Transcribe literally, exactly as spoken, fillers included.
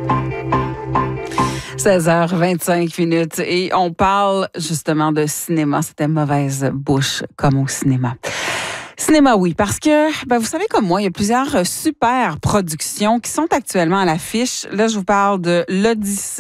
seize heures vingt-cinq minutes et on parle justement de cinéma. C'était mauvaise bouche comme au cinéma. Cinéma, oui, parce que, ben, vous savez comme moi, il y a plusieurs super productions qui sont actuellement à l'affiche. Là, je vous parle de l'Odyssée